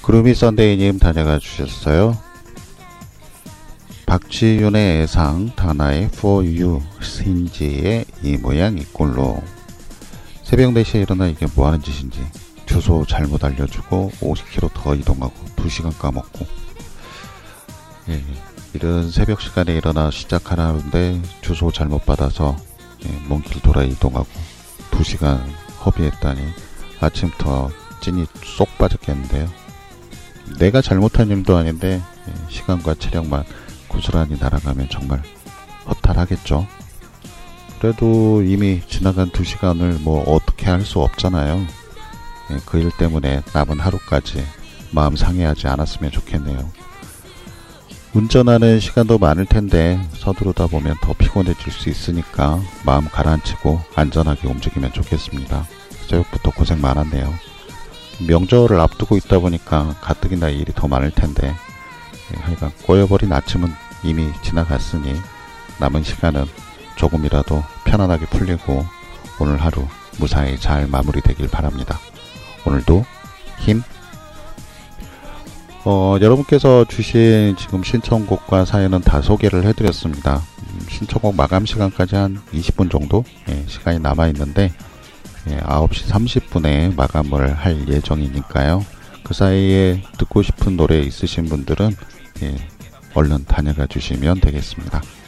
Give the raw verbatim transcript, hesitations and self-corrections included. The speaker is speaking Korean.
구름이 썬데이님 다녀가 주셨어요. 박지윤의 애상, 다나의 For You, 신지의 이 모양 이 꼴로. 새벽 네 시에 일어나 이게 뭐하는 짓인지. 주소 잘못 알려주고 오십 킬로미터 더 이동하고 두 시간 까먹고. 예, 이른 새벽 시간에 일어나 시작하라는데 주소 잘못 받아서 예, 먼 길 돌아 이동하고 두 시간 허비했다니 아침부터 찐이 쏙 빠졌겠는데요. 내가 잘못한 일도 아닌데 예, 시간과 체력만 고스란히 날아가면 정말 허탈하겠죠. 그래도 이미 지나간 두 시간을 뭐 어떻게 할 수 없잖아요. 예, 그 일 때문에 남은 하루까지 마음 상해하지 않았으면 좋겠네요. 운전하는 시간도 많을 텐데 서두르다 보면 더 피곤해질 수 있으니까 마음 가라앉히고 안전하게 움직이면 좋겠습니다. 새벽부터 고생 많았네요. 명절을 앞두고 있다 보니까 가뜩이나 일이 더 많을 텐데 예, 하여간 꼬여버린 아침은 이미 지나갔으니 남은 시간은 조금이라도 편안하게 풀리고 오늘 하루 무사히 잘 마무리되길 바랍니다. 오늘도 힘! 어, 여러분께서 주신 지금 신청곡과 사연은 다 소개를 해드렸습니다. 음, 신청곡 마감 시간까지 한 이십 분 정도 예, 시간이 남아있는데 예, 아홉 시 삼십 분에 마감을 할 예정이니까요. 그 사이에 듣고 싶은 노래 있으신 분들은 예, 얼른 다녀가 주시면 되겠습니다.